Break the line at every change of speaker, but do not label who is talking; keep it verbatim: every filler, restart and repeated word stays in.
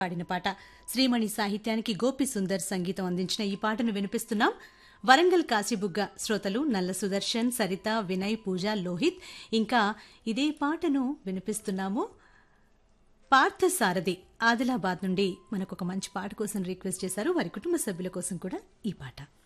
పాడిన పాట శ్రీమణి సాహిత్యానికి గోపి సుందర్ సంగీతం అందించిన ఈ పాటను వినిపిస్తున్నాం. వరంగల్ కాశీబుగ్గ శ్రోతలు నల్ల సుదర్శన్, సరిత, వినయ్, పూజ, లోహిత్ ఇంకా ఇదే పాటను వినిపిస్తున్నాము. పార్థ సారథి ఆదిలాబాద్ నుండి మనకు ఒక మంచి పాట కోసం రిక్వెస్ట్ చేశారు. వారి కుటుంబ సభ్యుల కోసం కూడా ఈ పాట.